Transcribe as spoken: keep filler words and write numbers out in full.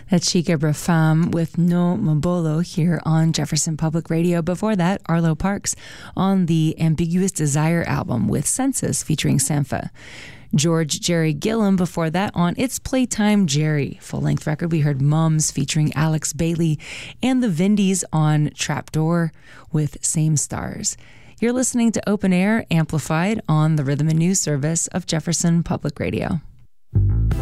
That's Chica Brafam with No Mobolo here on Jefferson Public Radio. Before that, Arlo Parks on the Ambiguous Desire album with Census featuring Sampha. George Jerry Gillum before that on It's Playtime Jerry. Full-length record, we heard Mums featuring Alex Bailey and the Vindies on Trapdoor with Same Stars. You're listening to Open Air Amplified on the Rhythm and News Service of Jefferson Public Radio.